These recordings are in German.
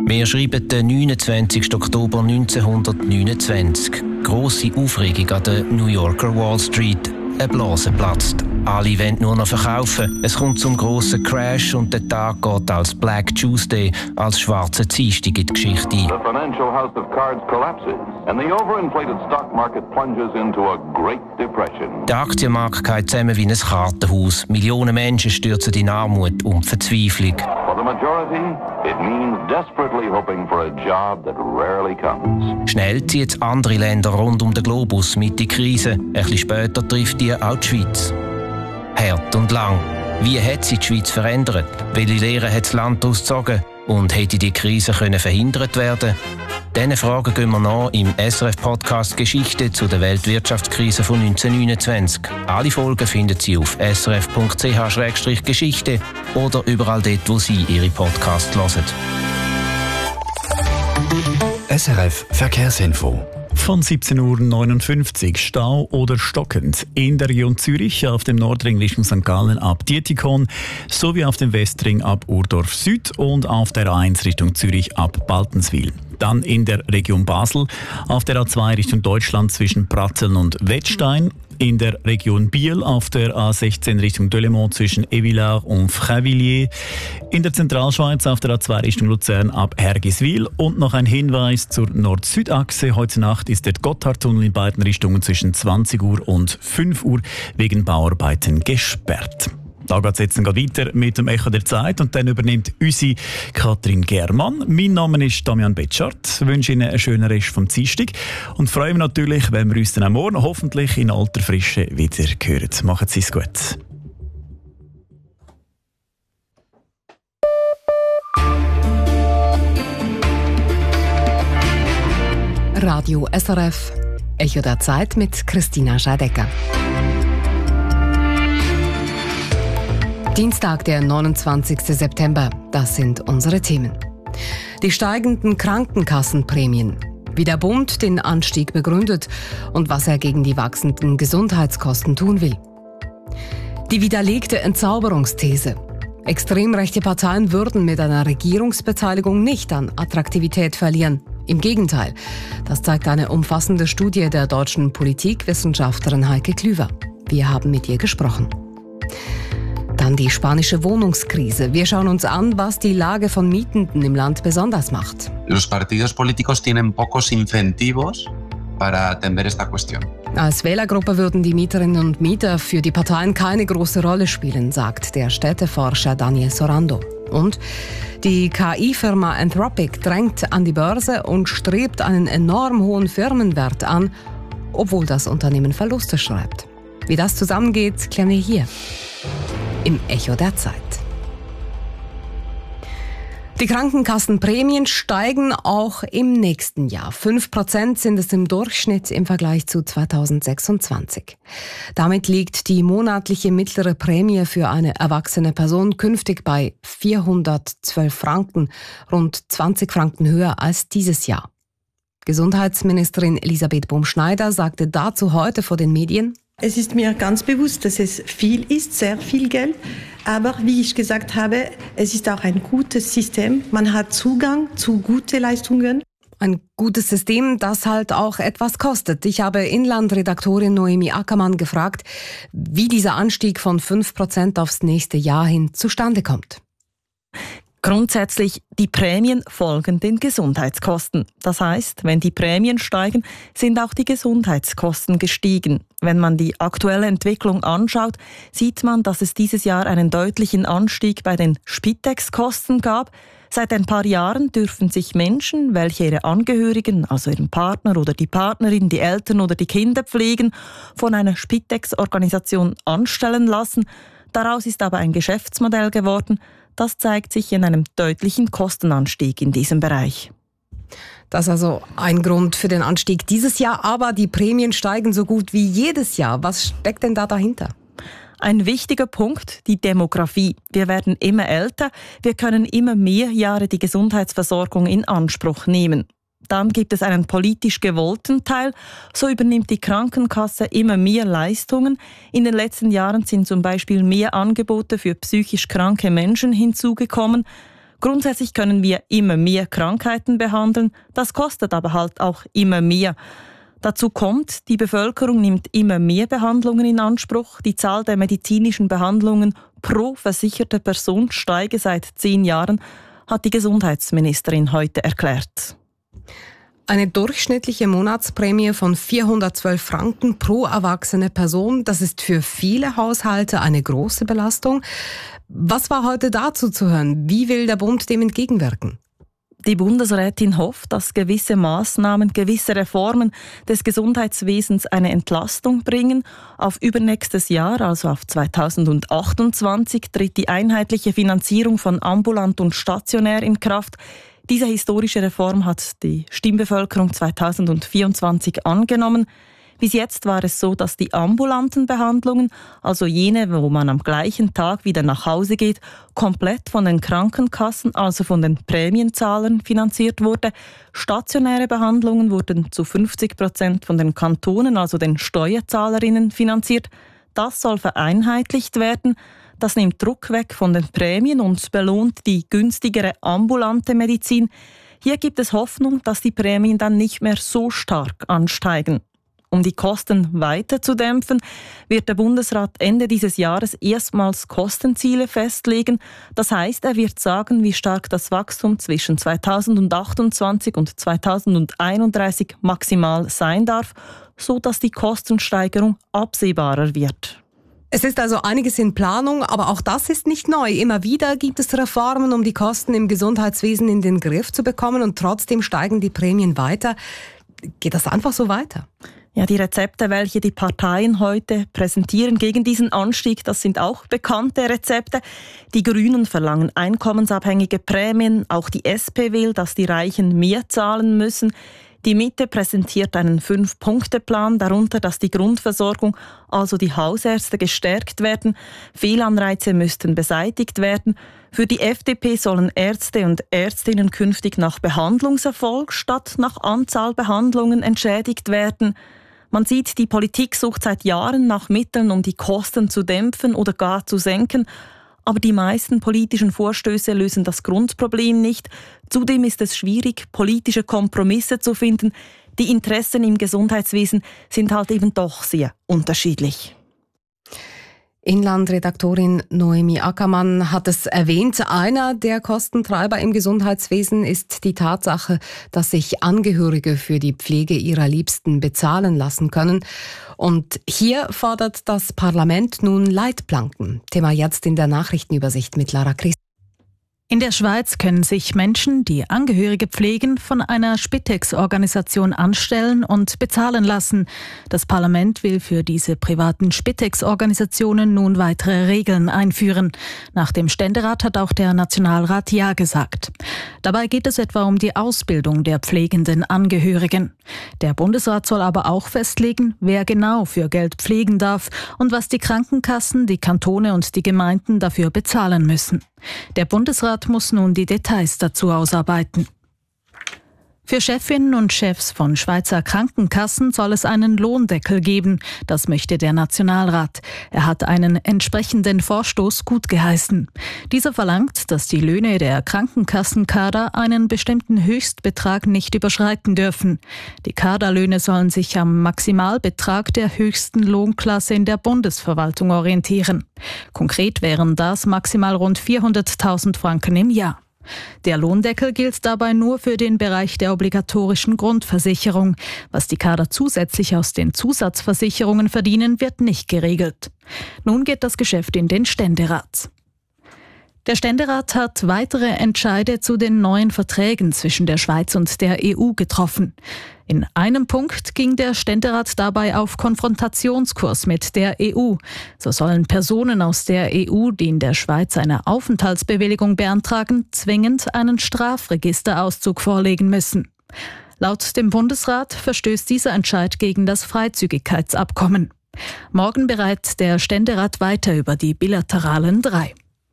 Wir schreiben den 29. Oktober 1929. Grosse Aufregung an der New Yorker Wall Street. Eine Blase platzt. Alle wollen nur noch verkaufen. Es kommt zum grossen Crash und der Tag geht als Black Tuesday, als schwarzer Dienstag in die Geschichte ein. The financial house of cards collapses and the overinflated stock market plunges into a great depression. Der Aktienmarkt geht zusammen wie ein Kartenhaus. Millionen Menschen stürzen in Armut und Verzweiflung. For the majority, it means desperately hoping for a job that rarely comes. Schnell ziehen andere Länder rund um den Globus mit in die Krise. Ein bisschen später trifft die auch die Schweiz. Hart und lang. Wie hat sich die Schweiz verändert? Welche Lehren hat das Land daraus gezogen? Und hätte die Krise verhindert werden? Diesen Fragen gehen wir nach im SRF-Podcast «Geschichte» zu der Weltwirtschaftskrise von 1929. Alle Folgen finden Sie auf srf.ch/geschichte oder überall dort, wo Sie Ihre Podcasts hören. SRF Verkehrsinfo. Von 17.59 Uhr Stau oder stockend in der Region Zürich auf dem Nordring Richtung St. Gallen ab Dietikon sowie auf dem Westring ab Urdorf Süd und auf der A1 Richtung Zürich ab Baltenswil. Dann in der Region Basel auf der A2 Richtung Deutschland zwischen Pratteln und Wettstein. In der Region Biel auf der A16 Richtung Delémont zwischen Évillars und Frévilliers. In der Zentralschweiz auf der A2 Richtung Luzern ab Hergiswil. Und noch ein Hinweis zur Nord-Süd-Achse. Heute Nacht ist der Gotthardtunnel in beiden Richtungen zwischen 20 Uhr und 5 Uhr wegen Bauarbeiten gesperrt. Da geht es jetzt weiter mit dem Echo der Zeit und dann übernimmt unsere Katrin Germann. Mein Name ist Damian Betschart. Ich wünsche Ihnen einen schönen Rest vom Dienstag und freue mich natürlich, wenn wir uns dann am Morgen hoffentlich in alter Frische wieder hören. Machen Sie es gut. Radio SRF, Echo der Zeit mit Christina Scheidecker. Dienstag, der 29. September. Das sind unsere Themen. Die steigenden Krankenkassenprämien. Wie der Bund den Anstieg begründet und was er gegen die wachsenden Gesundheitskosten tun will. Die widerlegte Entzauberungsthese. Extrem rechte Parteien würden mit einer Regierungsbeteiligung nicht an Attraktivität verlieren. Im Gegenteil, das zeigt eine umfassende Studie der deutschen Politikwissenschaftlerin Heike Klüver. Wir haben mit ihr gesprochen. Dann die spanische Wohnungskrise. Wir schauen uns an, was die Lage von Mietenden im Land besonders macht. Los partidos políticos tienen pocos incentivos para atender esta cuestión. Als Wählergruppe würden die Mieterinnen und Mieter für die Parteien keine große Rolle spielen, sagt der Städteforscher Daniel Sorando. Und die KI-Firma Anthropic drängt an die Börse und strebt einen enorm hohen Firmenwert an, obwohl das Unternehmen Verluste schreibt. Wie das zusammengeht, klären wir hier im Echo der Zeit. Die Krankenkassenprämien steigen auch im nächsten Jahr. 5% sind es im Durchschnitt im Vergleich zu 2026. Damit liegt die monatliche mittlere Prämie für eine erwachsene Person künftig bei 412 Franken, rund 20 Franken höher als dieses Jahr. Gesundheitsministerin Elisabeth Bohm-Schneider sagte dazu heute vor den Medien: Es ist mir ganz bewusst, dass es viel ist, sehr viel Geld. Aber wie ich gesagt habe, es ist auch ein gutes System. Man hat Zugang zu guten Leistungen. Ein gutes System, das halt auch etwas kostet. Ich habe Inlandredaktorin Noemi Ackermann gefragt, wie dieser Anstieg von 5% aufs nächste Jahr hin zustande kommt. Grundsätzlich, die Prämien folgen den Gesundheitskosten. Das heißt, wenn die Prämien steigen, sind auch die Gesundheitskosten gestiegen. Wenn man die aktuelle Entwicklung anschaut, sieht man, dass es dieses Jahr einen deutlichen Anstieg bei den Spitex-Kosten gab. Seit ein paar Jahren dürfen sich Menschen, welche ihre Angehörigen, also ihren Partner oder die Partnerin, die Eltern oder die Kinder pflegen, von einer Spitex-Organisation anstellen lassen. Daraus ist aber ein Geschäftsmodell geworden. Das zeigt sich in einem deutlichen Kostenanstieg in diesem Bereich. Das ist also ein Grund für den Anstieg dieses Jahr, aber die Prämien steigen so gut wie jedes Jahr. Was steckt denn da dahinter? Ein wichtiger Punkt, die Demografie. Wir werden immer älter, wir können immer mehr Jahre die Gesundheitsversorgung in Anspruch nehmen. Dann gibt es einen politisch gewollten Teil. So übernimmt die Krankenkasse immer mehr Leistungen. In den letzten Jahren sind zum Beispiel mehr Angebote für psychisch kranke Menschen hinzugekommen. Grundsätzlich können wir immer mehr Krankheiten behandeln, das kostet aber halt auch immer mehr. Dazu kommt, die Bevölkerung nimmt immer mehr Behandlungen in Anspruch. Die Zahl der medizinischen Behandlungen pro versicherte Person steige seit 10 Jahren, hat die Gesundheitsministerin heute erklärt. Eine durchschnittliche Monatsprämie von 412 Franken pro erwachsene Person, das ist für viele Haushalte eine große Belastung. Was war heute dazu zu hören? Wie will der Bund dem entgegenwirken? Die Bundesrätin hofft, dass gewisse Maßnahmen, gewisse Reformen des Gesundheitswesens eine Entlastung bringen. Auf übernächstes Jahr, also auf 2028, tritt die einheitliche Finanzierung von ambulant und stationär in Kraft. Diese historische Reform hat die Stimmbevölkerung 2024 angenommen. Bis jetzt war es so, dass die ambulanten Behandlungen, also jene, wo man am gleichen Tag wieder nach Hause geht, komplett von den Krankenkassen, also von den Prämienzahlern finanziert wurde. Stationäre Behandlungen wurden zu 50% von den Kantonen, also den Steuerzahlerinnen, finanziert. Das soll vereinheitlicht werden. Das nimmt Druck weg von den Prämien und belohnt die günstigere ambulante Medizin. Hier gibt es Hoffnung, dass die Prämien dann nicht mehr so stark ansteigen. Um die Kosten weiter zu dämpfen, wird der Bundesrat Ende dieses Jahres erstmals Kostenziele festlegen. Das heißt, er wird sagen, wie stark das Wachstum zwischen 2028 und 2031 maximal sein darf, so dass die Kostensteigerung absehbarer wird. Es ist also einiges in Planung, aber auch das ist nicht neu. Immer wieder gibt es Reformen, um die Kosten im Gesundheitswesen in den Griff zu bekommen und trotzdem steigen die Prämien weiter. Geht das einfach so weiter? Ja, die Rezepte, welche die Parteien heute präsentieren gegen diesen Anstieg, das sind auch bekannte Rezepte. Die Grünen verlangen einkommensabhängige Prämien. Auch die SP will, dass die Reichen mehr zahlen müssen. Die Mitte präsentiert einen 5-Punkte-Plan, darunter, dass die Grundversorgung, also die Hausärzte, gestärkt werden. Fehlanreize müssten beseitigt werden. Für die FDP sollen Ärzte und Ärztinnen künftig nach Behandlungserfolg statt nach Anzahl Behandlungen entschädigt werden. Man sieht, die Politik sucht seit Jahren nach Mitteln, um die Kosten zu dämpfen oder gar zu senken. Aber die meisten politischen Vorstöße lösen das Grundproblem nicht. Zudem ist es schwierig, politische Kompromisse zu finden. Die Interessen im Gesundheitswesen sind halt eben doch sehr unterschiedlich. Inlandredaktorin Noemi Ackermann hat es erwähnt. Einer der Kostentreiber im Gesundheitswesen ist die Tatsache, dass sich Angehörige für die Pflege ihrer Liebsten bezahlen lassen können. Und hier fordert das Parlament nun Leitplanken. Thema jetzt in der Nachrichtenübersicht mit Lara Christ. In der Schweiz können sich Menschen, die Angehörige pflegen, von einer Spitex-Organisation anstellen und bezahlen lassen. Das Parlament will für diese privaten Spitex-Organisationen nun weitere Regeln einführen. Nach dem Ständerat hat auch der Nationalrat Ja gesagt. Dabei geht es etwa um die Ausbildung der pflegenden Angehörigen. Der Bundesrat soll aber auch festlegen, wer genau für Geld pflegen darf und was die Krankenkassen, die Kantone und die Gemeinden dafür bezahlen müssen. Der Bundesrat muss nun die Details dazu ausarbeiten. Für Chefinnen und Chefs von Schweizer Krankenkassen soll es einen Lohndeckel geben. Das möchte der Nationalrat. Er hat einen entsprechenden Vorstoß gutgeheißen. Dieser verlangt, dass die Löhne der Krankenkassenkader einen bestimmten Höchstbetrag nicht überschreiten dürfen. Die Kaderlöhne sollen sich am Maximalbetrag der höchsten Lohnklasse in der Bundesverwaltung orientieren. Konkret wären das maximal rund 400.000 Franken im Jahr. Der Lohndeckel gilt dabei nur für den Bereich der obligatorischen Grundversicherung. Was die Kader zusätzlich aus den Zusatzversicherungen verdienen, wird nicht geregelt. Nun geht das Geschäft in den Ständerat. Der Ständerat hat weitere Entscheide zu den neuen Verträgen zwischen der Schweiz und der EU getroffen. In einem Punkt ging der Ständerat dabei auf Konfrontationskurs mit der EU. So sollen Personen aus der EU, die in der Schweiz eine Aufenthaltsbewilligung beantragen, zwingend einen Strafregisterauszug vorlegen müssen. Laut dem Bundesrat verstößt dieser Entscheid gegen das Freizügigkeitsabkommen. Morgen berät der Ständerat weiter über die bilateralen 3.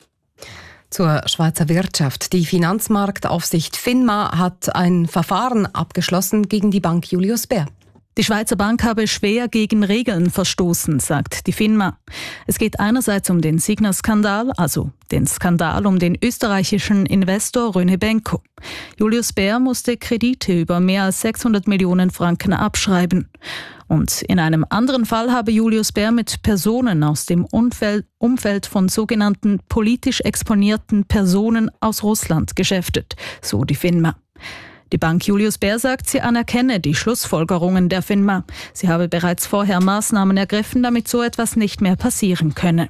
Zur Schweizer Wirtschaft. Die Finanzmarktaufsicht FINMA hat ein Verfahren abgeschlossen gegen die Bank Julius Baer. Die Schweizer Bank habe schwer gegen Regeln verstoßen, sagt die FINMA. Es geht einerseits um den Signa-Skandal, also den Skandal um den österreichischen Investor Röne Benko. Julius Baer musste Kredite über mehr als 600 Millionen Franken abschreiben. Und in einem anderen Fall habe Julius Baer mit Personen aus dem Umfeld von sogenannten politisch exponierten Personen aus Russland geschäftet, so die FINMA. Die Bank Julius Baer sagt, sie anerkenne die Schlussfolgerungen der FINMA. Sie habe bereits vorher Maßnahmen ergriffen, damit so etwas nicht mehr passieren könne.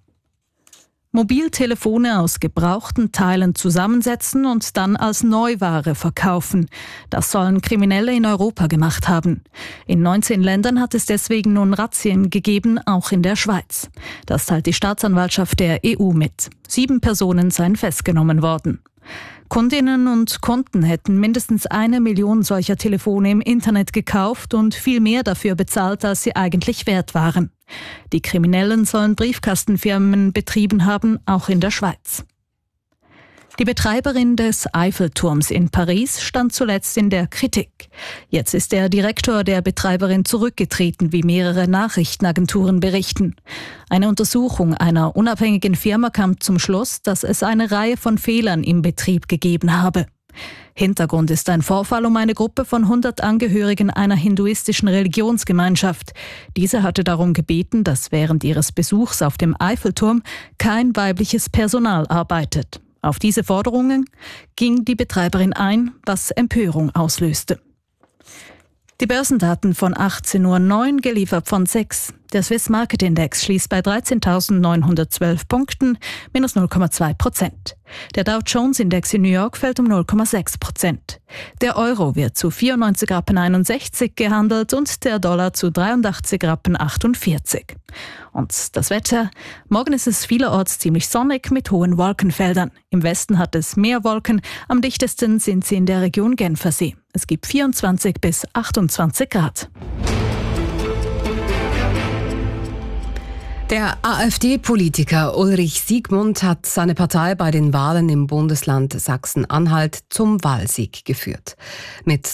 Mobiltelefone aus gebrauchten Teilen zusammensetzen und dann als Neuware verkaufen. Das sollen Kriminelle in Europa gemacht haben. In 19 Ländern hat es deswegen nun Razzien gegeben, auch in der Schweiz. Das teilt die Staatsanwaltschaft der EU mit. 7 Personen seien festgenommen worden. Kundinnen und Kunden hätten mindestens 1 Million solcher Telefone im Internet gekauft und viel mehr dafür bezahlt, als sie eigentlich wert waren. Die Kriminellen sollen Briefkastenfirmen betrieben haben, auch in der Schweiz. Die Betreiberin des Eiffelturms in Paris stand zuletzt in der Kritik. Jetzt ist der Direktor der Betreiberin zurückgetreten, wie mehrere Nachrichtenagenturen berichten. Eine Untersuchung einer unabhängigen Firma kam zum Schluss, dass es eine Reihe von Fehlern im Betrieb gegeben habe. Hintergrund ist ein Vorfall um eine Gruppe von 100 Angehörigen einer hinduistischen Religionsgemeinschaft. Diese hatte darum gebeten, dass während ihres Besuchs auf dem Eiffelturm kein weibliches Personal arbeitet. Auf diese Forderungen ging die Betreiberin ein, was Empörung auslöste. Die Börsendaten von 18:09 Uhr, geliefert von SEX. Der Swiss Market Index schließt bei 13.912 Punkten, minus 0,2%. Der Dow Jones Index in New York fällt um 0,6%. Der Euro wird zu 94,61 Rappen gehandelt und der Dollar zu 83,48 Rappen. Und das Wetter? Morgen ist es vielerorts ziemlich sonnig mit hohen Wolkenfeldern. Im Westen hat es mehr Wolken, am dichtesten sind sie in der Region Genfersee. Es gibt 24 bis 28 Grad. Der AfD-Politiker Ulrich Siegmund hat seine Partei bei den Wahlen im Bundesland Sachsen-Anhalt zum Wahlsieg geführt. Mit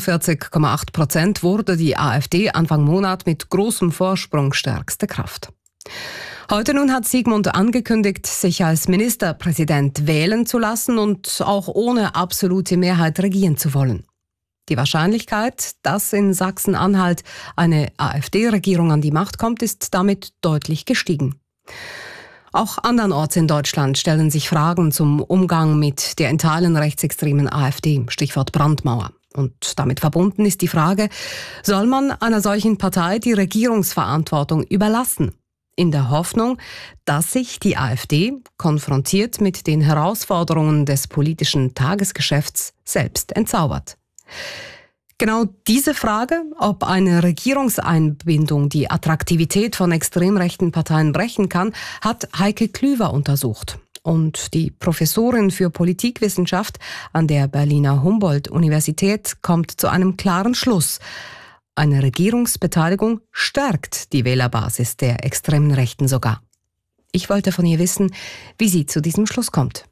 43,8% wurde die AfD Anfang Monat mit großem Vorsprung stärkste Kraft. Heute nun hat Siegmund angekündigt, sich als Ministerpräsident wählen zu lassen und auch ohne absolute Mehrheit regieren zu wollen. Die Wahrscheinlichkeit, dass in Sachsen-Anhalt eine AfD-Regierung an die Macht kommt, ist damit deutlich gestiegen. Auch andernorts in Deutschland stellen sich Fragen zum Umgang mit der in Teilen rechtsextremen AfD, Stichwort Brandmauer. Und damit verbunden ist die Frage, soll man einer solchen Partei die Regierungsverantwortung überlassen? In der Hoffnung, dass sich die AfD, konfrontiert mit den Herausforderungen des politischen Tagesgeschäfts, selbst entzaubert. Genau diese Frage, ob eine Regierungseinbindung die Attraktivität von extrem rechten Parteien brechen kann, hat Heike Klüver untersucht. Und die Professorin für Politikwissenschaft an der Berliner Humboldt-Universität kommt zu einem klaren Schluss. Eine Regierungsbeteiligung stärkt die Wählerbasis der extremen Rechten sogar. Ich wollte von ihr wissen, wie sie zu diesem Schluss kommt.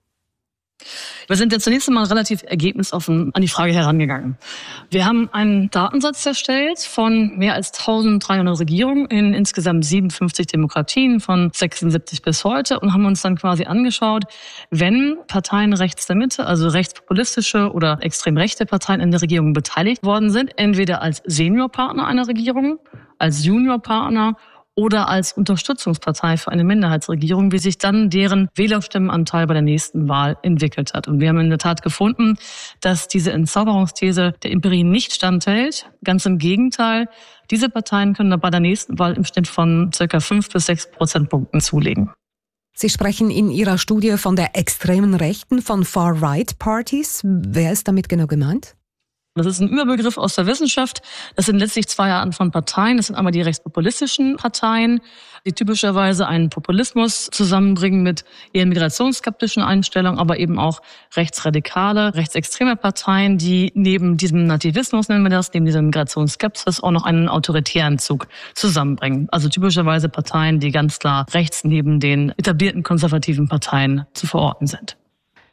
Wir sind jetzt zunächst einmal relativ ergebnisoffen an die Frage herangegangen. Wir haben einen Datensatz erstellt von mehr als 1300 Regierungen in insgesamt 57 Demokratien von 76 bis heute und haben uns dann quasi angeschaut, wenn Parteien rechts der Mitte, also rechtspopulistische oder extrem rechte Parteien in der Regierung beteiligt worden sind, entweder als Seniorpartner einer Regierung, als Juniorpartner oder als Unterstützungspartei für eine Minderheitsregierung, wie sich dann deren Wählerstimmenanteil bei der nächsten Wahl entwickelt hat. Und wir haben in der Tat gefunden, dass diese Entzauberungsthese der Empirie nicht standhält. Ganz im Gegenteil, diese Parteien können bei der nächsten Wahl im Schnitt von ca. 5 bis 6 Prozentpunkten zulegen. Sie sprechen in Ihrer Studie von der extremen Rechten, von Far-Right-Parties. Wer ist damit genau gemeint? Das ist ein Überbegriff aus der Wissenschaft. Das sind letztlich 2 Arten von Parteien. Das sind einmal die rechtspopulistischen Parteien, die typischerweise einen Populismus zusammenbringen mit eher migrationsskeptischen Einstellungen, aber eben auch rechtsradikale, rechtsextreme Parteien, die neben diesem Nativismus, nennen wir das, neben dieser Migrationsskepsis auch noch einen autoritären Zug zusammenbringen. Also typischerweise Parteien, die ganz klar rechts neben den etablierten konservativen Parteien zu verorten sind.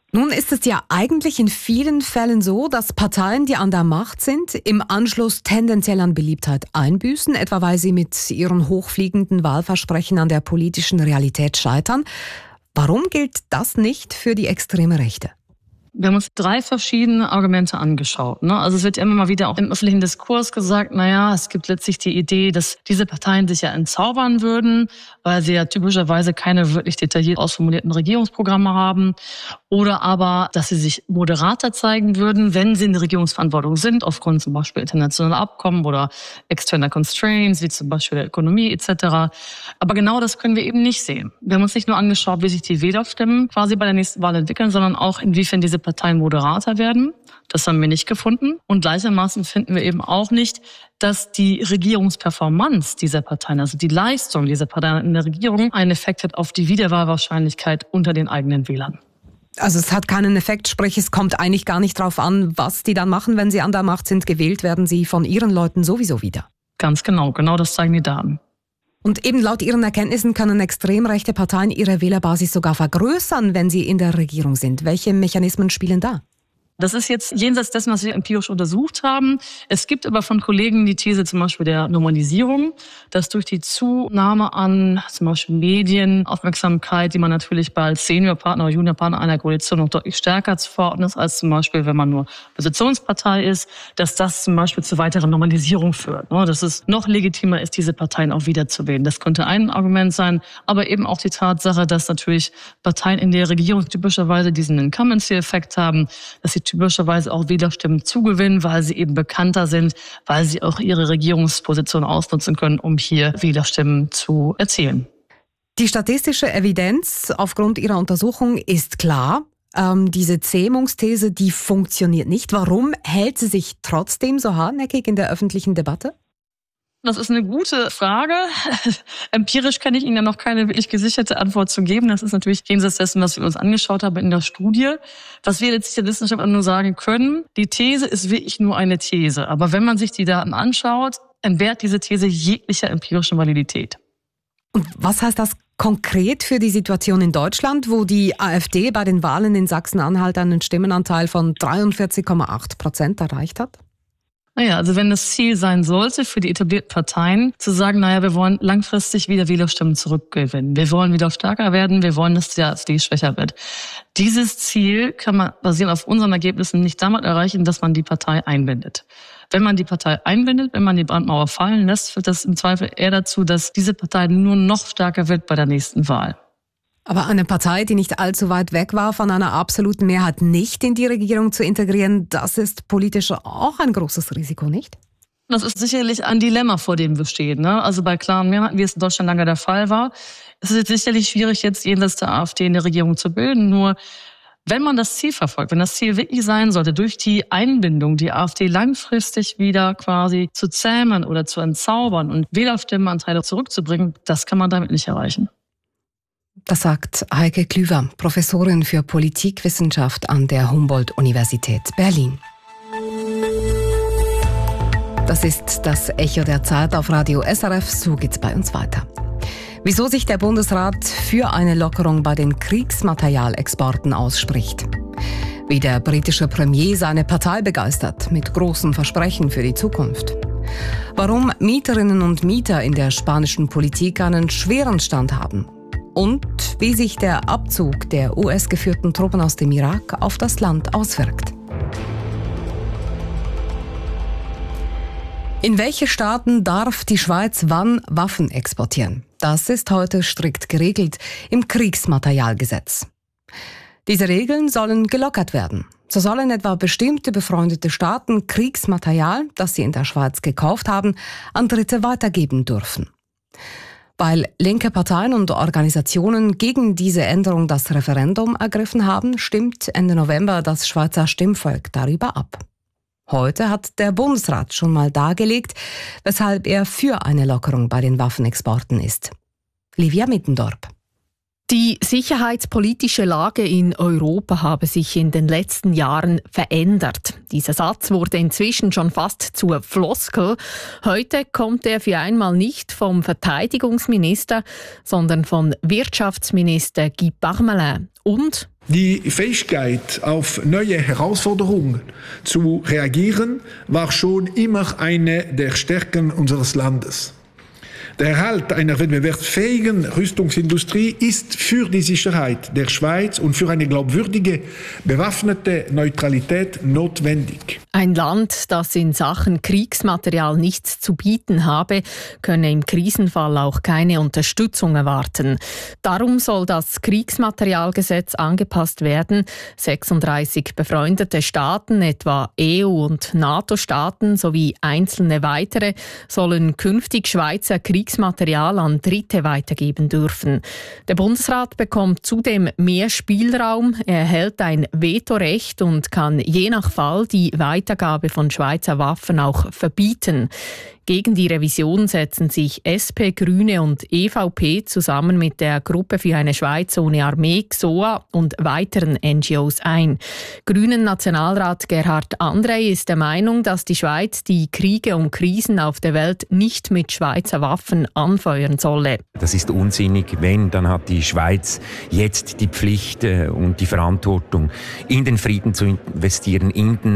Nun ist es ja eigentlich in vielen Fällen so, dass Parteien, die an der Macht sind, im Anschluss tendenziell an Beliebtheit einbüßen, etwa weil sie mit ihren hochfliegenden Wahlversprechen an der politischen Realität scheitern. Warum gilt das nicht für die extreme Rechte? Wir haben uns 3 verschiedene Argumente angeschaut. Also es wird immer mal wieder auch im öffentlichen Diskurs gesagt, es gibt letztlich die Idee, dass diese Parteien sich ja entzaubern würden, weil sie ja typischerweise keine wirklich detailliert ausformulierten Regierungsprogramme haben. Oder aber, dass sie sich moderater zeigen würden, wenn sie in der Regierungsverantwortung sind, aufgrund zum Beispiel internationaler Abkommen oder externer Constraints, wie zum Beispiel der Ökonomie etc. Aber genau das können wir eben nicht sehen. Wir haben uns nicht nur angeschaut, wie sich die Wählerstimmen quasi bei der nächsten Wahl entwickeln, sondern auch, inwiefern diese Parteien moderater werden. Das haben wir nicht gefunden. Und gleichermaßen finden wir eben auch nicht, dass die Regierungsperformance dieser Parteien, also die Leistung dieser Parteien in der Regierung, einen Effekt hat auf die Wiederwahlwahrscheinlichkeit unter den eigenen Wählern. Also es hat keinen Effekt, sprich es kommt eigentlich gar nicht drauf an, was die dann machen, wenn sie an der Macht sind. Gewählt werden sie von ihren Leuten sowieso wieder. Ganz genau das zeigen die Daten. Und eben laut Ihren Erkenntnissen können extrem rechte Parteien ihre Wählerbasis sogar vergrößern, wenn sie in der Regierung sind. Welche Mechanismen spielen da? Das ist jetzt jenseits dessen, was wir empirisch untersucht haben. Es gibt aber von Kollegen die These zum Beispiel der Normalisierung, dass durch die Zunahme an zum Beispiel Medienaufmerksamkeit, die man natürlich als Seniorpartner oder Juniorpartner einer Koalition noch deutlich stärker zu verorten ist, als zum Beispiel, wenn man nur Oppositionspartei ist, dass das zum Beispiel zu weiteren Normalisierung führt. Dass es noch legitimer ist, diese Parteien auch wiederzuwählen. Das könnte ein Argument sein, aber eben auch die Tatsache, dass natürlich Parteien in der Regierung typischerweise diesen Incumbency-Effekt haben, dass sie typischerweise auch Wählerstimmen zugewinnen, weil sie eben bekannter sind, weil sie auch ihre Regierungsposition ausnutzen können, um hier Wählerstimmen zu erzielen. Die statistische Evidenz aufgrund Ihrer Untersuchung ist klar. Diese Zähmungsthese, die funktioniert nicht. Warum hält sie sich trotzdem so hartnäckig in der öffentlichen Debatte? Das ist eine gute Frage. Empirisch kann ich Ihnen ja noch keine wirklich gesicherte Antwort zu geben. Das ist natürlich jenseits dessen, was wir uns angeschaut haben in der Studie. Was wir jetzt der Wissenschaft nur sagen können, die These ist wirklich nur eine These. Aber wenn man sich die Daten anschaut, entbehrt diese These jeglicher empirischen Validität. Und was heißt das konkret für die Situation in Deutschland, wo die AfD bei den Wahlen in Sachsen-Anhalt einen Stimmenanteil von 43,8% erreicht hat? Also wenn das Ziel sein sollte für die etablierten Parteien, zu sagen, wir wollen langfristig wieder Wählerstimmen zurückgewinnen. Wir wollen wieder stärker werden, wir wollen, dass die AfD schwächer wird. Dieses Ziel kann man basierend auf unseren Ergebnissen nicht damit erreichen, dass man die Partei einbindet. Wenn man die Partei einbindet, wenn man die Brandmauer fallen lässt, führt das im Zweifel eher dazu, dass diese Partei nur noch stärker wird bei der nächsten Wahl. Aber eine Partei, die nicht allzu weit weg war, von einer absoluten Mehrheit nicht in die Regierung zu integrieren, das ist politisch auch ein großes Risiko, nicht? Das ist sicherlich ein Dilemma, vor dem wir stehen. Also bei klaren Mehrheiten, wie es in Deutschland lange der Fall war. Es ist jetzt sicherlich schwierig, jetzt jenseits der AfD in der Regierung zu bilden. Nur wenn man das Ziel verfolgt, wenn das Ziel wirklich sein sollte, durch die Einbindung die AfD langfristig wieder quasi zu zähmen oder zu entzaubern und Wählerstimmenanteile zurückzubringen, das kann man damit nicht erreichen. Das sagt Heike Klüver, Professorin für Politikwissenschaft an der Humboldt-Universität Berlin. Das ist das Echo der Zeit auf Radio SRF. So geht's bei uns weiter. Wieso sich der Bundesrat für eine Lockerung bei den Kriegsmaterialexporten ausspricht. Wie der britische Premier seine Partei begeistert mit großen Versprechen für die Zukunft. Warum Mieterinnen und Mieter in der spanischen Politik einen schweren Stand haben. Und wie sich der Abzug der US-geführten Truppen aus dem Irak auf das Land auswirkt. In welche Staaten darf die Schweiz wann Waffen exportieren? Das ist heute strikt geregelt im Kriegsmaterialgesetz. Diese Regeln sollen gelockert werden. So sollen etwa bestimmte befreundete Staaten Kriegsmaterial, das sie in der Schweiz gekauft haben, an Dritte weitergeben dürfen. Weil linke Parteien und Organisationen gegen diese Änderung das Referendum ergriffen haben, stimmt Ende November das Schweizer Stimmvolk darüber ab. Heute hat der Bundesrat schon mal dargelegt, weshalb er für eine Lockerung bei den Waffenexporten ist. Livia Mittendorp. Die sicherheitspolitische Lage in Europa habe sich in den letzten Jahren verändert. Dieser Satz wurde inzwischen schon fast zur Floskel. Heute kommt er für einmal nicht vom Verteidigungsminister, sondern von Wirtschaftsminister Guy Parmelin. Und die Fähigkeit, auf neue Herausforderungen zu reagieren, war schon immer eine der Stärken unseres Landes. Der Erhalt einer wettbewerbsfähigen Rüstungsindustrie ist für die Sicherheit der Schweiz und für eine glaubwürdige, bewaffnete Neutralität notwendig. Ein Land, das in Sachen Kriegsmaterial nichts zu bieten habe, könne im Krisenfall auch keine Unterstützung erwarten. Darum soll das Kriegsmaterialgesetz angepasst werden. 36 befreundete Staaten, etwa EU- und NATO-Staaten sowie einzelne weitere, sollen künftig Schweizer Kriegsmaterial an Dritte weitergeben dürfen. Der Bundesrat bekommt zudem mehr Spielraum. Er erhält ein Vetorecht und kann je nach Fall die Weitergabe von Schweizer Waffen auch verbieten. Gegen die Revision setzen sich SP, Grüne und EVP zusammen mit der Gruppe für eine Schweiz ohne Armee, XOA, und weiteren NGOs ein. Grünen-Nationalrat Gerhard Andrey ist der Meinung, dass die Schweiz die Kriege und Krisen auf der Welt nicht mit Schweizer Waffen anfeuern solle. Das ist unsinnig. Wenn, dann hat die Schweiz jetzt die Pflicht und die Verantwortung, in den Frieden zu investieren,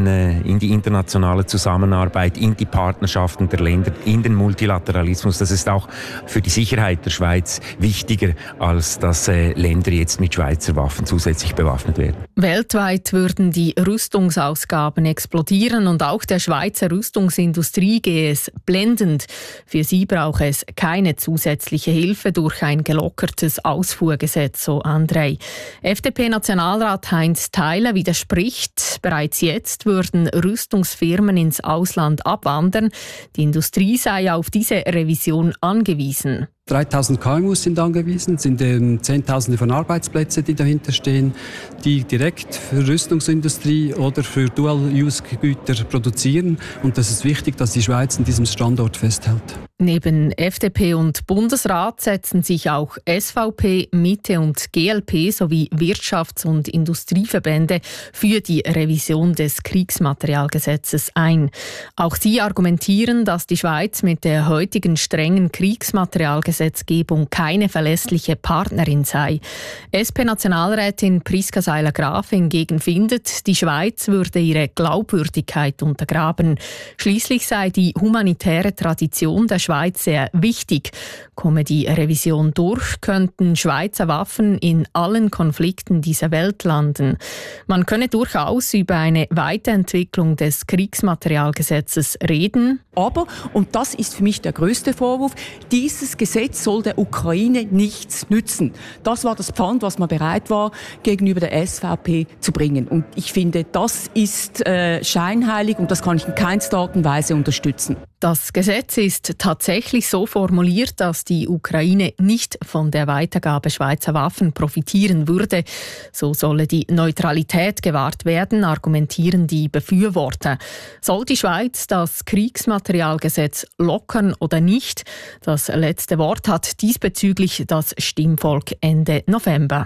in die internationale Zusammenarbeit, in die Partnerschaften der Länder, in den Multilateralismus. Das ist auch für die Sicherheit der Schweiz wichtiger, als dass Länder jetzt mit Schweizer Waffen zusätzlich bewaffnet werden. Weltweit würden die Rüstungsausgaben explodieren und auch der Schweizer Rüstungsindustrie gehe es blendend. Für sie brauche es keine zusätzliche Hilfe durch ein gelockertes Ausfuhrgesetz, so Andrei. FDP-Nationalrat Heinz Theiler widerspricht, bereits jetzt würden Rüstungsfirmen ins Ausland abwandern. Die Industrie sei auf diese Revision angewiesen. 3000 KMU sind angewiesen, sind Zehntausende von Arbeitsplätzen, die dahinter stehen, die direkt für Rüstungsindustrie oder für Dual-Use-Güter produzieren. Und das ist wichtig, dass die Schweiz an diesem Standort festhält. Neben FDP und Bundesrat setzen sich auch SVP, Mitte und GLP sowie Wirtschafts- und Industrieverbände für die Revision des Kriegsmaterialgesetzes ein. Auch sie argumentieren, dass die Schweiz mit der heutigen strengen Kriegsmaterialgesetzgebung keine verlässliche Partnerin sei. SP-Nationalrätin Priska Seiler-Graf hingegen findet, die Schweiz würde ihre Glaubwürdigkeit untergraben. Schließlich sei die humanitäre Tradition der Schweiz sehr wichtig. Komme die Revision durch, könnten Schweizer Waffen in allen Konflikten dieser Welt landen. Man könne durchaus über eine Weiterentwicklung des Kriegsmaterialgesetzes reden. Aber, und das ist für mich der größte Vorwurf, dieses Gesetz soll der Ukraine nichts nützen. Das war das Pfand, was man bereit war, gegenüber der SVP zu bringen. Und ich finde, das ist scheinheilig und das kann ich in keinster Art und Weise unterstützen. Das Gesetz ist tatsächlich so formuliert, dass die Ukraine nicht von der Weitergabe Schweizer Waffen profitieren würde. So solle die Neutralität gewahrt werden, argumentieren die Befürworter. Soll die Schweiz das Kriegsmaterialgesetz lockern oder nicht? Das letzte Wort hat diesbezüglich das Stimmvolk Ende November.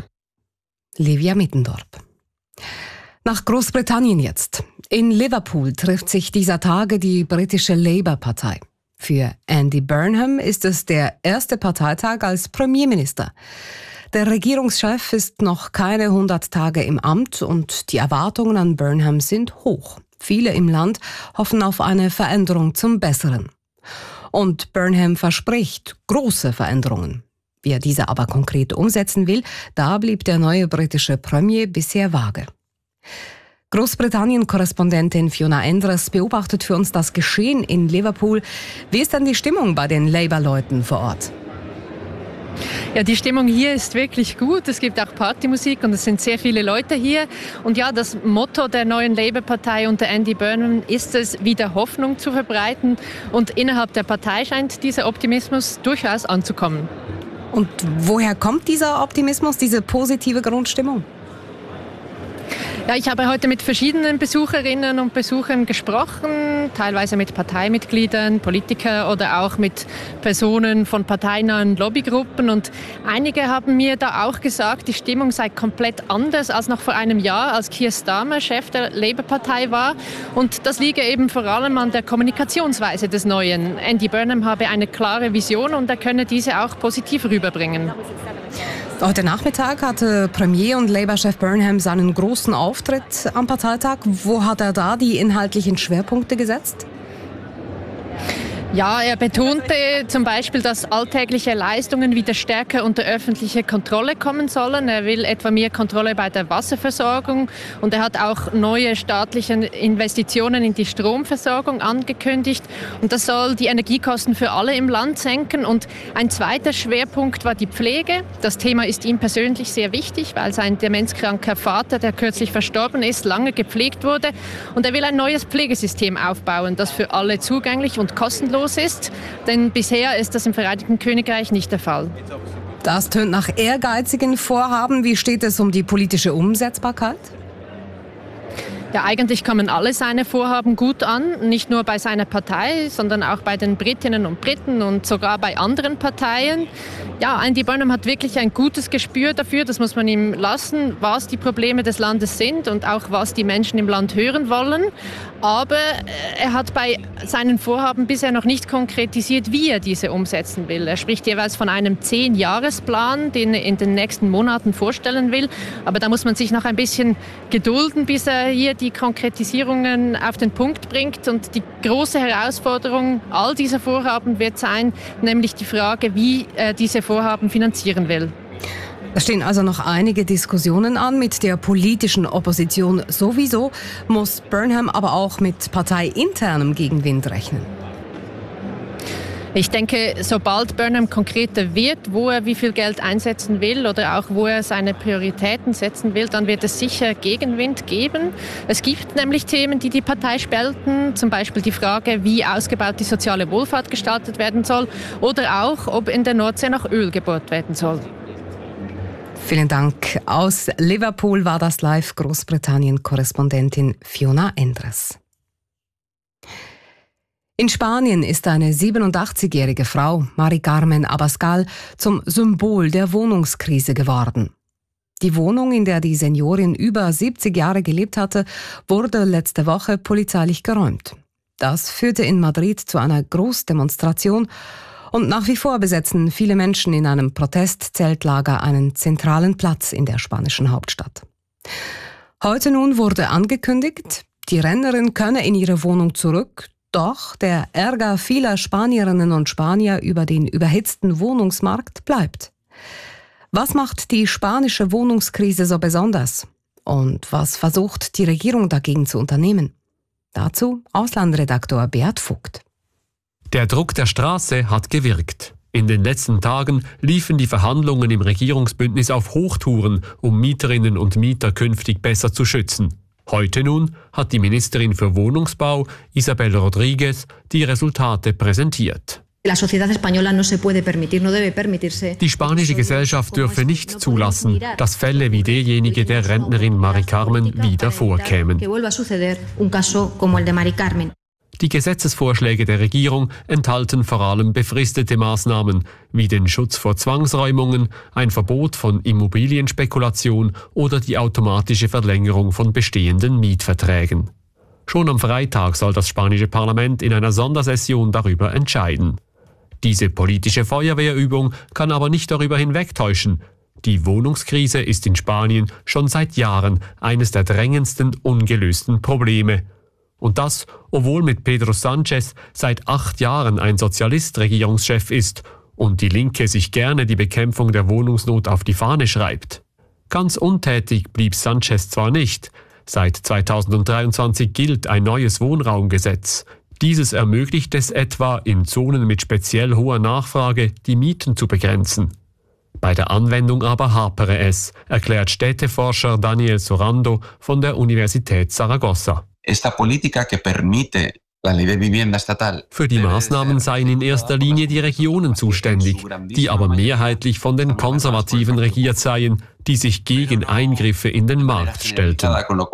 Livia Mittendorp. Nach Großbritannien jetzt. In Liverpool trifft sich dieser Tage die britische Labour-Partei. Für Andy Burnham ist es der erste Parteitag als Premierminister. Der Regierungschef ist noch keine 100 Tage im Amt und die Erwartungen an Burnham sind hoch. Viele im Land hoffen auf eine Veränderung zum Besseren. Und Burnham verspricht große Veränderungen. Wie er diese aber konkret umsetzen will, da blieb der neue britische Premier bisher vage. Großbritannien-Korrespondentin Fiona Endres beobachtet für uns das Geschehen in Liverpool. Wie ist denn die Stimmung bei den Labour-Leuten vor Ort? Ja, die Stimmung hier ist wirklich gut. Es gibt auch Partymusik und es sind sehr viele Leute hier. Und ja, das Motto der neuen Labour-Partei unter Andy Burnham ist es, wieder Hoffnung zu verbreiten. Und innerhalb der Partei scheint dieser Optimismus durchaus anzukommen. Und woher kommt dieser Optimismus, diese positive Grundstimmung? Ja, ich habe heute mit verschiedenen Besucherinnen und Besuchern gesprochen. gesprochen, teilweise mit Parteimitgliedern, Politikern oder auch mit Personen von parteinahen Lobbygruppen. Und einige haben mir da auch gesagt, die Stimmung sei komplett anders als noch vor einem Jahr, als Keir Starmer Chef der Labour-Partei war. Und das liege eben vor allem an der Kommunikationsweise des Neuen. Andy Burnham habe eine klare Vision und er könne diese auch positiv rüberbringen. Heute Nachmittag hatte Premier und Labour-Chef Burnham seinen großen Auftritt am Parteitag. Wo hat er da die inhaltlichen Schwerpunkte gesetzt? Ja, er betonte zum Beispiel, dass alltägliche Leistungen wieder stärker unter öffentliche Kontrolle kommen sollen. Er will etwa mehr Kontrolle bei der Wasserversorgung und er hat auch neue staatliche Investitionen in die Stromversorgung angekündigt. Und das soll die Energiekosten für alle im Land senken. Und ein zweiter Schwerpunkt war die Pflege. Das Thema ist ihm persönlich sehr wichtig, weil sein demenzkranker Vater, der kürzlich verstorben ist, lange gepflegt wurde. Und er will ein neues Pflegesystem aufbauen, das für alle zugänglich und kostenlos ist, denn bisher ist das im Vereinigten Königreich nicht der Fall. Das tönt nach ehrgeizigen Vorhaben. Wie steht es um die politische Umsetzbarkeit? Ja, eigentlich kommen alle seine Vorhaben gut an, nicht nur bei seiner Partei, sondern auch bei den Britinnen und Briten und sogar bei anderen Parteien. Ja, Andy Burnham hat wirklich ein gutes Gespür dafür, das muss man ihm lassen, was die Probleme des Landes sind und auch was die Menschen im Land hören wollen. Aber er hat bei seinen Vorhaben bisher noch nicht konkretisiert, wie er diese umsetzen will. Er spricht jeweils von einem 10-Jahresplan, den er in den nächsten Monaten vorstellen will. Aber da muss man sich noch ein bisschen gedulden, bis er hier die Konkretisierungen auf den Punkt bringt. Und die große Herausforderung all dieser Vorhaben wird sein, nämlich die Frage, wie er diese Vorhaben finanzieren will. Es stehen also noch einige Diskussionen an mit der politischen Opposition sowieso, muss Burnham aber auch mit parteiinternem Gegenwind rechnen. Ich denke, sobald Burnham konkreter wird, wo er wie viel Geld einsetzen will oder auch wo er seine Prioritäten setzen will, dann wird es sicher Gegenwind geben. Es gibt nämlich Themen, die die Partei spalten, zum Beispiel die Frage, wie ausgebaut die soziale Wohlfahrt gestaltet werden soll oder auch, ob in der Nordsee noch Öl gebohrt werden soll. Vielen Dank. Aus Liverpool war das Live-Großbritannien-Korrespondentin Fiona Endres. In Spanien ist eine 87-jährige Frau, Mari Carmen Abascal, zum Symbol der Wohnungskrise geworden. Die Wohnung, in der die Seniorin über 70 Jahre gelebt hatte, wurde letzte Woche polizeilich geräumt. Das führte in Madrid zu einer Großdemonstration und nach wie vor besetzen viele Menschen in einem Protestzeltlager einen zentralen Platz in der spanischen Hauptstadt. Heute nun wurde angekündigt, die Rentnerin könne in ihre Wohnung zurück, doch der Ärger vieler Spanierinnen und Spanier über den überhitzten Wohnungsmarkt bleibt. Was macht die spanische Wohnungskrise so besonders? Und was versucht die Regierung dagegen zu unternehmen? Dazu Auslandredaktor Beat Vogt. Der Druck der Straße hat gewirkt. In den letzten Tagen liefen die Verhandlungen im Regierungsbündnis auf Hochtouren, um Mieterinnen und Mieter künftig besser zu schützen. Heute nun hat die Ministerin für Wohnungsbau, Isabel Rodríguez, die Resultate präsentiert. Die spanische Gesellschaft dürfe nicht zulassen, dass Fälle wie derjenige der Rentnerin Mari Carmen wieder vorkämen. Die Gesetzesvorschläge der Regierung enthalten vor allem befristete Maßnahmen, wie den Schutz vor Zwangsräumungen, ein Verbot von Immobilienspekulation oder die automatische Verlängerung von bestehenden Mietverträgen. Schon am Freitag soll das spanische Parlament in einer Sondersession darüber entscheiden. Diese politische Feuerwehrübung kann aber nicht darüber hinwegtäuschen. Die Wohnungskrise ist in Spanien schon seit Jahren eines der drängendsten ungelösten Probleme. Und das, obwohl mit Pedro Sánchez seit 8 Jahren ein Sozialist Regierungschef ist und die Linke sich gerne die Bekämpfung der Wohnungsnot auf die Fahne schreibt. Ganz untätig blieb Sánchez zwar nicht. Seit 2023 gilt ein neues Wohnraumgesetz. Dieses ermöglicht es etwa, in Zonen mit speziell hoher Nachfrage die Mieten zu begrenzen. Bei der Anwendung aber hapere es, erklärt Städteforscher Daniel Sorando von der Universität Zaragoza. Esta política que permite Für die Maßnahmen seien in erster Linie die Regionen zuständig, die aber mehrheitlich von den Konservativen regiert seien, die sich gegen Eingriffe in den Markt stellten.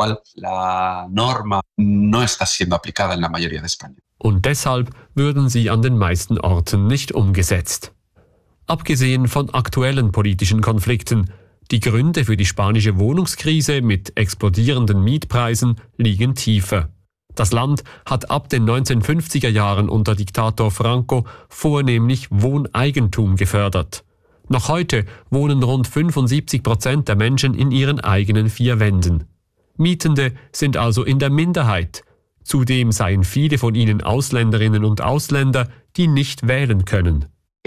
Und deshalb würden sie an den meisten Orten nicht umgesetzt. Abgesehen von aktuellen politischen Konflikten, die Gründe für die spanische Wohnungskrise mit explodierenden Mietpreisen liegen tiefer. Das Land hat ab den 1950er Jahren unter Diktator Franco vornehmlich Wohneigentum gefördert. Noch heute wohnen rund 75% der Menschen in ihren eigenen 4 Wänden. Mietende sind also in der Minderheit. Zudem seien viele von ihnen Ausländerinnen und Ausländer, die nicht wählen können.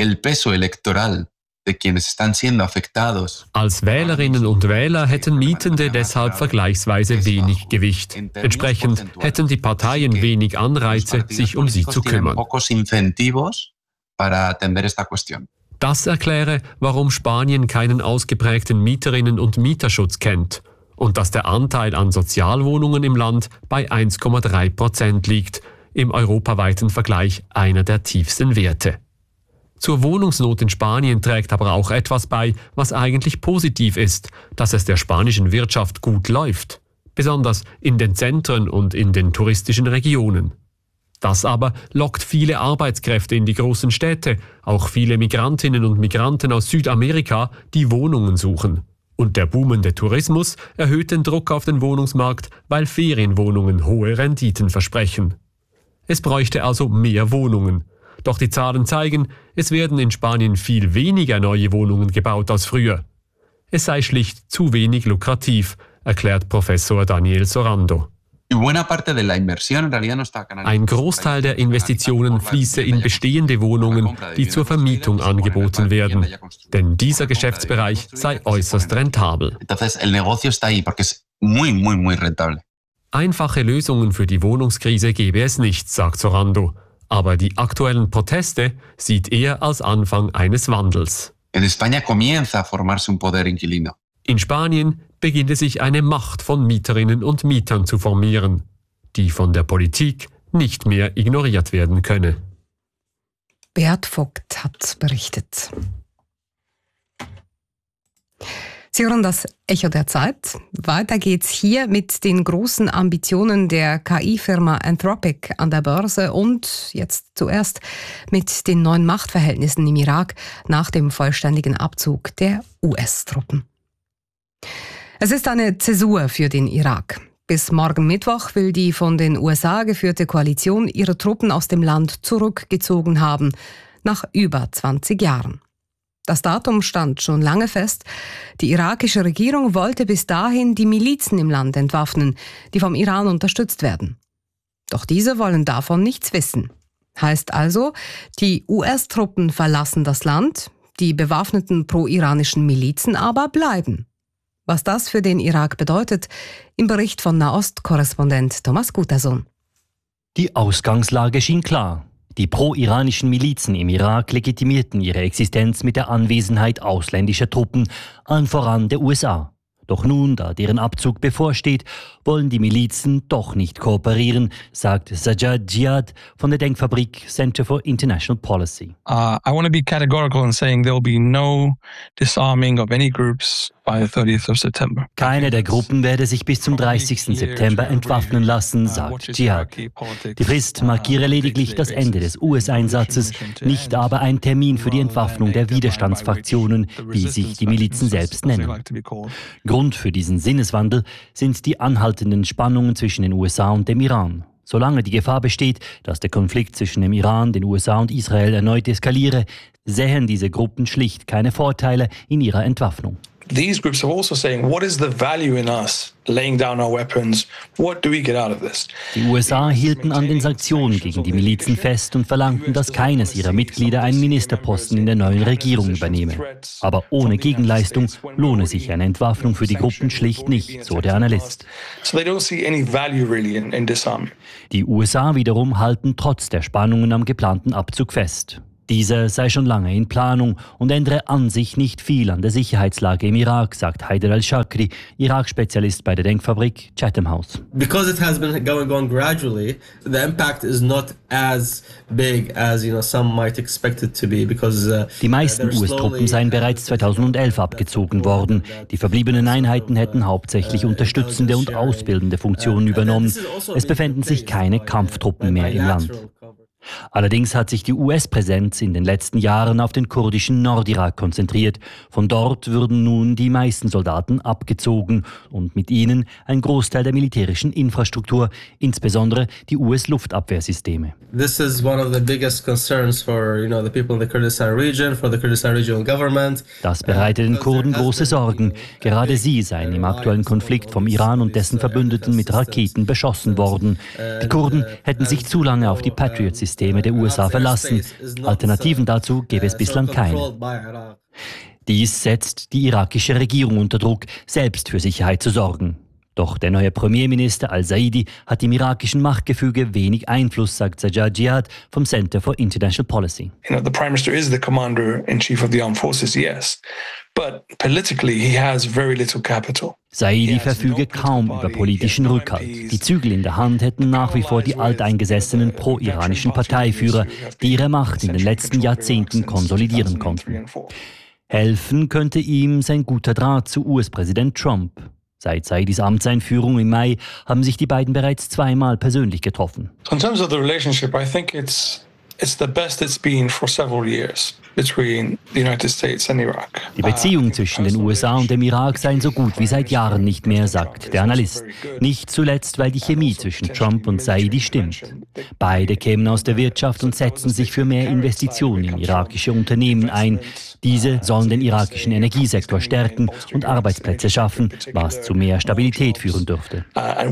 Als Wählerinnen und Wähler hätten Mietende deshalb vergleichsweise wenig Gewicht. Entsprechend hätten die Parteien wenig Anreize, sich um sie zu kümmern. Das erkläre, warum Spanien keinen ausgeprägten Mieterinnen- und Mieterschutz kennt und dass der Anteil an Sozialwohnungen im Land bei 1,3% liegt, im europaweiten Vergleich einer der tiefsten Werte. Zur Wohnungsnot in Spanien trägt aber auch etwas bei, was eigentlich positiv ist, dass es der spanischen Wirtschaft gut läuft, besonders in den Zentren und in den touristischen Regionen. Das aber lockt viele Arbeitskräfte in die großen Städte, auch viele Migrantinnen und Migranten aus Südamerika, die Wohnungen suchen. Und der boomende Tourismus erhöht den Druck auf den Wohnungsmarkt, weil Ferienwohnungen hohe Renditen versprechen. Es bräuchte also mehr Wohnungen. Doch die Zahlen zeigen, es werden in Spanien viel weniger neue Wohnungen gebaut als früher. Es sei schlicht zu wenig lukrativ, erklärt Professor Daniel Sorando. Ein Großteil der Investitionen fließe in bestehende Wohnungen, die zur Vermietung angeboten werden. Denn dieser Geschäftsbereich sei äußerst rentabel. Einfache Lösungen für die Wohnungskrise gebe es nicht, sagt Sorando. Aber die aktuellen Proteste sieht er als Anfang eines Wandels. In Spanien beginne sich eine Macht von Mieterinnen und Mietern zu formieren, die von der Politik nicht mehr ignoriert werden könne. Beat Vogt hat berichtet. Sie hören das Echo der Zeit. Weiter geht's hier mit den großen Ambitionen der KI-Firma Anthropic an der Börse und jetzt zuerst mit den neuen Machtverhältnissen im Irak nach dem vollständigen Abzug der US-Truppen. Es ist eine Zäsur für den Irak. Bis morgen Mittwoch will die von den USA geführte Koalition ihre Truppen aus dem Land zurückgezogen haben, nach über 20 Jahren. Das Datum stand schon lange fest. Die irakische Regierung wollte bis dahin die Milizen im Land entwaffnen, die vom Iran unterstützt werden. Doch diese wollen davon nichts wissen. Heißt also, die US-Truppen verlassen das Land, die bewaffneten pro-iranischen Milizen aber bleiben. Was das für den Irak bedeutet, im Bericht von Nahost-Korrespondent Thomas Gutersohn. Die Ausgangslage schien klar. Die pro-iranischen Milizen im Irak legitimierten ihre Existenz mit der Anwesenheit ausländischer Truppen, allen voran der USA. Doch nun, da deren Abzug bevorsteht, wollen die Milizen doch nicht kooperieren, sagt Sajjad Jihad von der Denkfabrik Center for International Policy. I want to be categorical in saying there will be no disarming of any groups by the 30th of September. Keine der Gruppen werde sich bis zum 30. September entwaffnen lassen, sagt Jihad. Die Frist markiere lediglich das Ende des US-Einsatzes, nicht aber ein Termin für die Entwaffnung der Widerstandsfraktionen, wie sich die Milizen selbst nennen. Grund für diesen Sinneswandel sind die anhaltenden Spannungen zwischen den USA und dem Iran. Solange die Gefahr besteht, dass der Konflikt zwischen dem Iran, den USA und Israel erneut eskaliere, sähen diese Gruppen schlicht keine Vorteile in ihrer Entwaffnung. These groups are also saying, what is the value in us laying down our weapons? What do we get out of this? Die USA hielten an den Sanktionen gegen die Milizen fest und verlangten, dass keines ihrer Mitglieder einen Ministerposten in der neuen Regierung übernehme. Aber ohne Gegenleistung lohne sich eine Entwaffnung für die Gruppen schlicht nicht, so der Analyst. So they don't see any value really in disarming. Die USA wiederum halten trotz der Spannungen am geplanten Abzug fest. Dieser sei schon lange in Planung und ändere an sich nicht viel an der Sicherheitslage im Irak, sagt Haider al-Shakri, Irak-Spezialist bei der Denkfabrik Chatham House. Because it has been going on gradually, the impact is not as big as some might expect it to be. Because die meisten US-Truppen seien bereits 2011 abgezogen worden. Die verbliebenen Einheiten hätten hauptsächlich unterstützende und ausbildende Funktionen übernommen. Es befänden sich keine Kampftruppen mehr im Land. Allerdings hat sich die US-Präsenz in den letzten Jahren auf den kurdischen Nordirak konzentriert. Von dort würden nun die meisten Soldaten abgezogen und mit ihnen ein Großteil der militärischen Infrastruktur, insbesondere die US-Luftabwehrsysteme. This is one of the biggest concerns for the people in the Kurdistan region, for the Kurdistan regional government. Das bereitet den Kurden große Sorgen. Gerade sie seien im aktuellen Konflikt vom Iran und dessen Verbündeten mit Raketen beschossen worden. Die Kurden hätten sich zu lange auf die Patriot-Systeme der USA verlassen. Alternativen dazu gäbe es bislang keine. Dies setzt die irakische Regierung unter Druck, selbst für Sicherheit zu sorgen. Doch der neue Premierminister al-Zaidi hat im irakischen Machtgefüge wenig Einfluss, sagt Sajjad Jihad vom Center for International Policy. The Prime Minister is the Commander-in-Chief of the Armed Forces, yes. But politically he has very little capital. Zaidi verfüge kaum über politischen Rückhalt. Die Zügel in der Hand hätten nach wie vor die alteingesessenen pro-iranischen Parteiführer, die ihre Macht in den letzten Jahrzehnten konsolidieren konnten. Helfen könnte ihm sein guter Draht zu US-Präsident Trump. Seit Zaidis Amtseinführung im Mai haben sich die beiden bereits zweimal persönlich getroffen. In terms of the relationship, I think it's the best it's been for several years between the United States and Iraq. Die Beziehungen zwischen den USA und dem Irak seien so gut wie seit Jahren nicht mehr, sagt der Analyst. Nicht zuletzt, weil die Chemie zwischen Trump und Zaidi stimmt. Beide kämen aus der Wirtschaft und setzen sich für mehr Investitionen in irakische Unternehmen ein. Diese sollen den irakischen Energiesektor stärken und Arbeitsplätze schaffen, was zu mehr Stabilität führen dürfte.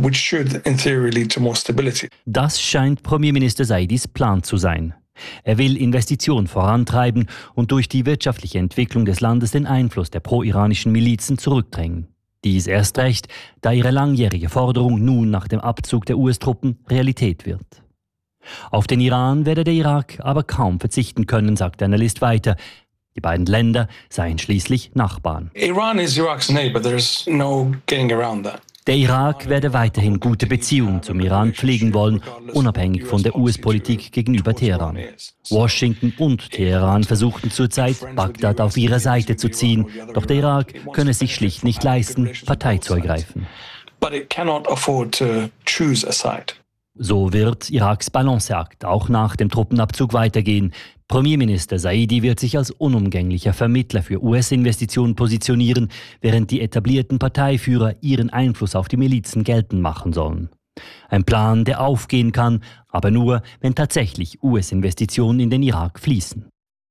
Das scheint Premierminister Zaidis Plan zu sein. Er will Investitionen vorantreiben und durch die wirtschaftliche Entwicklung des Landes den Einfluss der pro-iranischen Milizen zurückdrängen. Dies erst recht, da ihre langjährige Forderung nun nach dem Abzug der US-Truppen Realität wird. Auf den Iran werde der Irak aber kaum verzichten können, sagt der Analyst weiter. Die beiden Länder seien schließlich Nachbarn. Iran is Iraq's neighbor. There's no getting around that. Der Irak werde weiterhin gute Beziehungen zum Iran pflegen wollen, unabhängig von der US-Politik gegenüber Teheran. Washington und Teheran versuchten zurzeit, Bagdad auf ihre Seite zu ziehen, doch der Irak könne sich schlicht nicht leisten, Partei zu ergreifen. But it cannot afford to choose a side. So wird Iraks Balanceakt auch nach dem Truppenabzug weitergehen. Premierminister Zaidi wird sich als unumgänglicher Vermittler für US-Investitionen positionieren, während die etablierten Parteiführer ihren Einfluss auf die Milizen geltend machen sollen. Ein Plan, der aufgehen kann, aber nur, wenn tatsächlich US-Investitionen in den Irak fließen.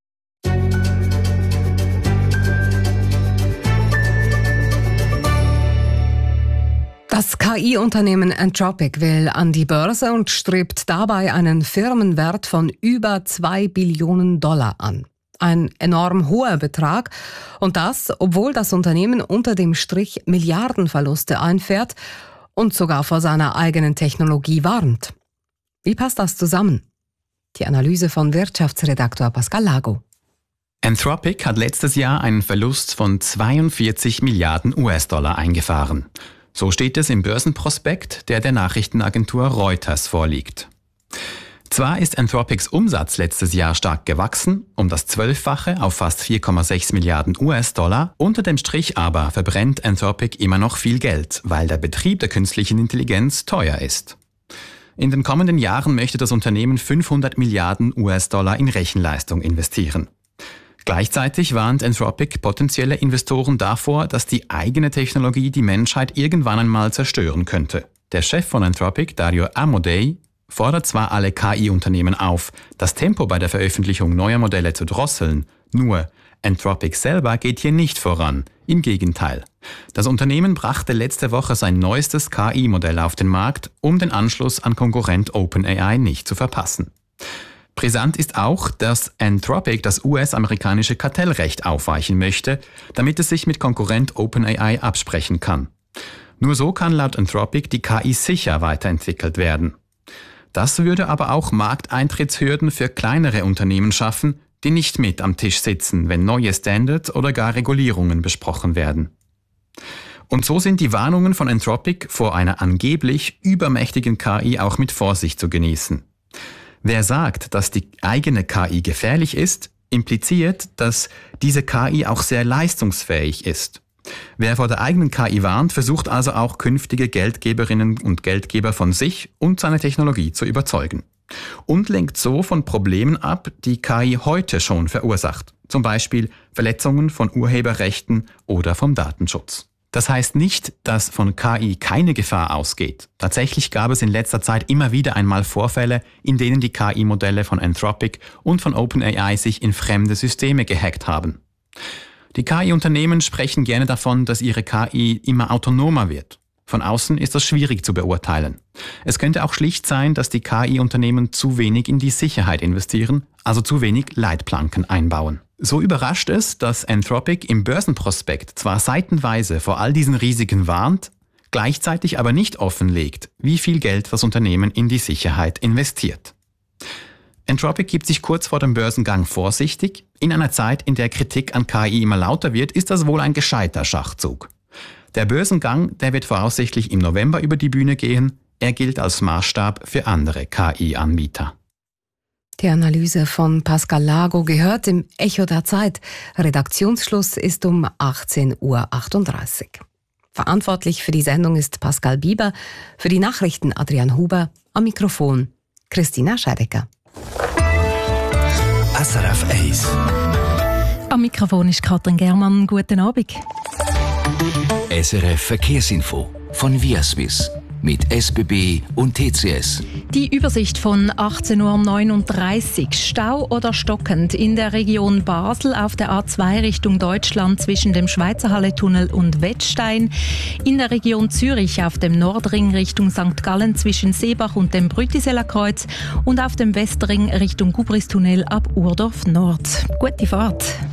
Das KI-Unternehmen Anthropic will an die Börse und strebt dabei einen Firmenwert von über $2 Billionen an. Ein enorm hoher Betrag und das, obwohl das Unternehmen unter dem Strich Milliardenverluste einfährt und sogar vor seiner eigenen Technologie warnt. Wie passt das zusammen? Die Analyse von Wirtschaftsredaktor Pascal Lago. Anthropic hat letztes Jahr einen Verlust von 42 Milliarden US-Dollar eingefahren. So steht es im Börsenprospekt, der Nachrichtenagentur Reuters vorliegt. Zwar ist Anthropics Umsatz letztes Jahr stark gewachsen, um das 12-fache auf fast 4,6 Milliarden US-Dollar. Unter dem Strich aber verbrennt Anthropic immer noch viel Geld, weil der Betrieb der künstlichen Intelligenz teuer ist. In den kommenden Jahren möchte das Unternehmen 500 Milliarden US-Dollar in Rechenleistung investieren. Gleichzeitig warnt Anthropic potenzielle Investoren davor, dass die eigene Technologie die Menschheit irgendwann einmal zerstören könnte. Der Chef von Anthropic, Dario Amodei, fordert zwar alle KI-Unternehmen auf, das Tempo bei der Veröffentlichung neuer Modelle zu drosseln, nur Anthropic selber geht hier nicht voran. Im Gegenteil. Das Unternehmen brachte letzte Woche sein neuestes KI-Modell auf den Markt, um den Anschluss an Konkurrent OpenAI nicht zu verpassen. Brisant ist auch, dass Anthropic das US-amerikanische Kartellrecht aufweichen möchte, damit es sich mit Konkurrent OpenAI absprechen kann. Nur so kann laut Anthropic die KI sicher weiterentwickelt werden. Das würde aber auch Markteintrittshürden für kleinere Unternehmen schaffen, die nicht mit am Tisch sitzen, wenn neue Standards oder gar Regulierungen besprochen werden. Und so sind die Warnungen von Anthropic vor einer angeblich übermächtigen KI auch mit Vorsicht zu genießen. Wer sagt, dass die eigene KI gefährlich ist, impliziert, dass diese KI auch sehr leistungsfähig ist. Wer vor der eigenen KI warnt, versucht also auch künftige Geldgeberinnen und Geldgeber von sich und seiner Technologie zu überzeugen. Und lenkt so von Problemen ab, die KI heute schon verursacht. Zum Beispiel Verletzungen von Urheberrechten oder vom Datenschutz. Das heißt nicht, dass von KI keine Gefahr ausgeht. Tatsächlich gab es in letzter Zeit immer wieder einmal Vorfälle, in denen die KI-Modelle von Anthropic und von OpenAI sich in fremde Systeme gehackt haben. Die KI-Unternehmen sprechen gerne davon, dass ihre KI immer autonomer wird. Von außen ist das schwierig zu beurteilen. Es könnte auch schlicht sein, dass die KI-Unternehmen zu wenig in die Sicherheit investieren, also zu wenig Leitplanken einbauen. So überrascht es, dass Anthropic im Börsenprospekt zwar seitenweise vor all diesen Risiken warnt, gleichzeitig aber nicht offenlegt, wie viel Geld das Unternehmen in die Sicherheit investiert. Anthropic gibt sich kurz vor dem Börsengang vorsichtig. In einer Zeit, in der Kritik an KI immer lauter wird, ist das wohl ein gescheiter Schachzug. Der Börsengang, der wird voraussichtlich im November über die Bühne gehen. Er gilt als Maßstab für andere KI-Anbieter. Die Analyse von Pascal Lago gehört im Echo der Zeit. Redaktionsschluss ist um 18:38 Uhr. Verantwortlich für die Sendung ist Pascal Bieber, für die Nachrichten Adrian Huber, am Mikrofon Christina Scheidecker. SRF 1. Am Mikrofon ist Katrin Germann. Guten Abend. SRF Verkehrsinfo von Viaswiss mit SBB und TCS. Die Übersicht von 18:39 Uhr. Stau oder stockend in der Region Basel auf der A2 Richtung Deutschland zwischen dem Schweizerhalle-Tunnel und Wettstein. In der Region Zürich auf dem Nordring Richtung St. Gallen zwischen Seebach und dem Brütiseler Kreuz und auf dem Westring Richtung Gubristunnel ab Urdorf Nord. Gute Fahrt.